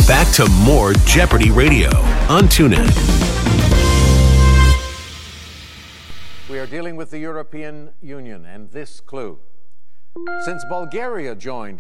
Back to more Jeopardy Radio on TuneIn. We are dealing with the European Union and this clue. Since Bulgaria joined